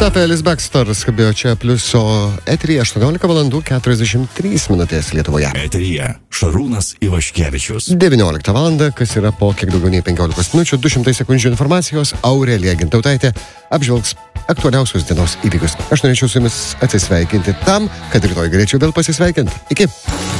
Rafaelis Baxter skambėjo čia Pliuso eteryje 18 valandų 43 minutės Lietuvoje. Eteryje Šarūnas Ivaškevičius. 19 valandą, kas yra po kiek daugiau nei 15 minučių, 200 sekundžių informacijos, Aurelija Gintautaitė apžvelgs aktualiausius dienos įvykius. Aš norėčiau su jumis atsisveikinti tam, kad rytoj galėčiau vėl pasisveikinti. Iki.